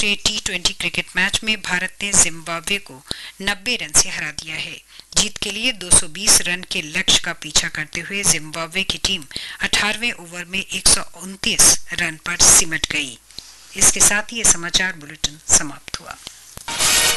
अंतर्राष्ट्रीय T20 cricket match में भारत ने जिम्बाब्वे को 90 रन से हरा दिया है। जीत के लिए 220 रन के लक्ष्य का पीछा करते हुए जिम्बाब्वे की टीम 18वें ओवर में 129 रन पर सिमट गई। इसके साथ ही ये समाचार बुलेटिन समाप्त हुआ।